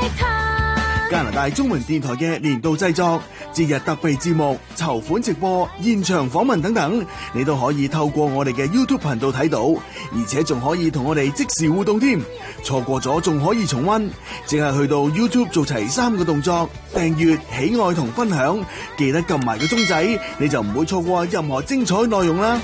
加拿大中文電台嘅年度製作、節日特備節目、籌款直播、現場訪問等等，你都可以透過我哋嘅 YouTube 頻道睇到，而且仲可以同我哋即時互動添。錯過咗仲可以重溫，淨係去到 YouTube 做齊3個動作：訂閱、喜愛同分享，記得撳埋個鐘仔，你就唔會錯過任何精彩內容啦。